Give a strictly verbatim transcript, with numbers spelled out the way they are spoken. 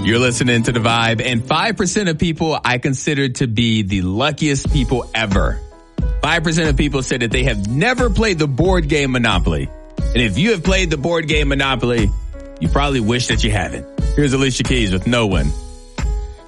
You're listening to The Vibe, and five percent of people I consider to be the luckiest people ever. five percent of people said that they have never played the board game Monopoly. And if you have played the board game Monopoly, you probably wish that you haven't. Here's Alicia Keys with No One.